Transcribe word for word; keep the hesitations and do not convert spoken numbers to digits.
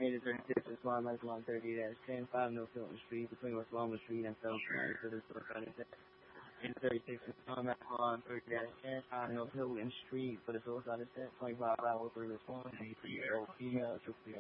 eight thirty-six West Longmont, one thirty dash ten, five North Hilton Street, between West Longmont Street and South Street, for this eight thirty-six West Longmont, one thirty dash ten, five North Hilton Street, for the source out of set, twenty-five hours for response, eight three L P, uh,